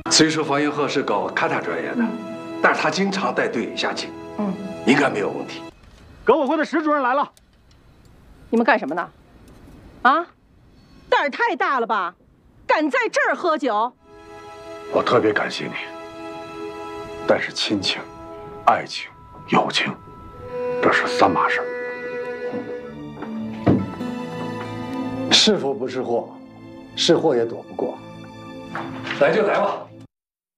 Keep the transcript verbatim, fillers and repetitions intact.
虽说房云鹤是搞勘探专业的，但是他经常带队下井，嗯，应该没有问题。 革委会的石主任来了， 你们干什么呢？啊，胆儿太大了吧，敢在这儿喝酒？ 我特别感谢你，但是亲情、爱情、友情，这是三码事。 是福不是祸，是祸也躲不过。 来就来吧。